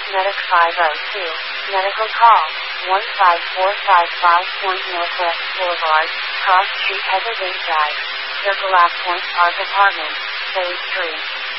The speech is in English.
Medic 502. Medical call. 15455 Point Northwest Boulevard, Cross Street Heather Drive. Circle Point Park Apartments, Phase 3.